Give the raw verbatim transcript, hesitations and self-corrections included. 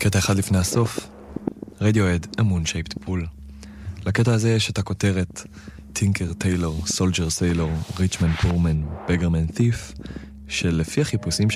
קטע אחד לפני הסוף, רדיואד, A Moon Shaped Pool. לקטע הזה יש את הכותרת טינקר טיילור, סולג'ר סיילור, ריצ'מן פורמן, בגרמן תיף, שלפי החיפושים